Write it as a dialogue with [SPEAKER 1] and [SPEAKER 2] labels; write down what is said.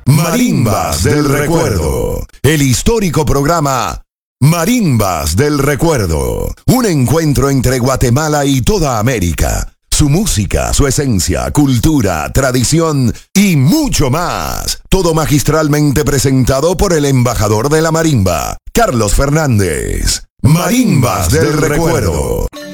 [SPEAKER 1] Marimbas del Recuerdo, el histórico programa Marimbas del Recuerdo, un encuentro entre Guatemala y toda América. Su música, su esencia, cultura, tradición y mucho más. Todo magistralmente presentado por el embajador de la marimba, Carlos Fernández. Marimbas del Recuerdo.